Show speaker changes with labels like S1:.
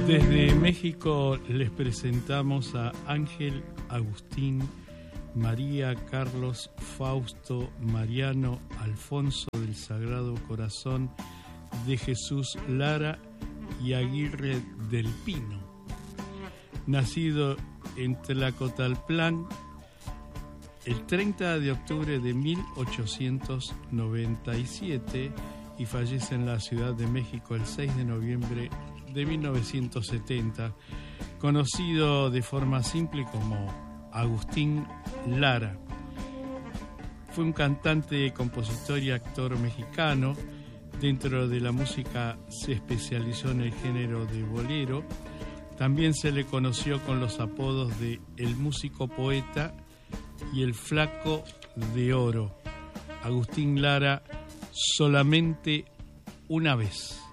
S1: Desde México les presentamos a Ángel, Agustín, María, Carlos, Fausto, Mariano, Alfonso del Sagrado Corazón de Jesús Lara y Aguirre del Pino. Nacido en Tlacotalpan el 30 de octubre de 1897 y fallece en la Ciudad de México el 6 de noviembre de 1970, conocido de forma simple como Agustín Lara. Fue un cantante, compositor y actor mexicano. Dentro de la música se especializó en el género de bolero. También se le conoció con los apodos de El Músico Poeta y El Flaco de Oro. Agustín Lara, solamente una vez.